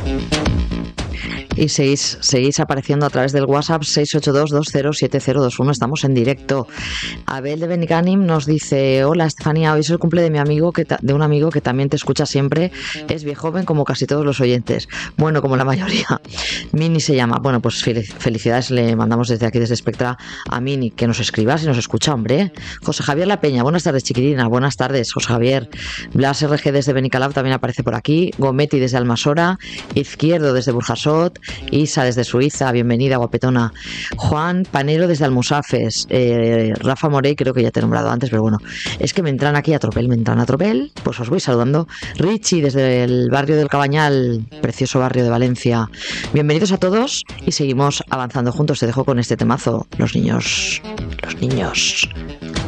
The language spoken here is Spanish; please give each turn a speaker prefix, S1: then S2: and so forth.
S1: Y seguís apareciendo a través del WhatsApp 682207021. Estamos en directo. Abel de Benicanim nos dice: hola Estefanía, hoy es el cumple de mi amigo, de un amigo que también te escucha siempre. Es bien joven como casi todos los oyentes. Bueno, como la mayoría. Mini se llama. Bueno, pues felicidades le mandamos desde aquí, desde Spectra, a Mini, que nos escriba si nos escucha, hombre. José Javier La Peña, buenas tardes, chiquitina. Buenas tardes, José Javier. Blas RG desde Benicalab también aparece por aquí. Gometti desde Almasora. Izquierdo desde Burjasot. Isa desde Suiza, bienvenida, guapetona. Juan Panero desde Almusafes. Rafa Morey, creo que ya te he nombrado antes, pero bueno, es que me entran aquí a tropel, pues os voy saludando. Richie desde el barrio del Cabañal, precioso barrio de Valencia. Bienvenidos a todos y seguimos avanzando juntos. Te dejo con este temazo, los niños.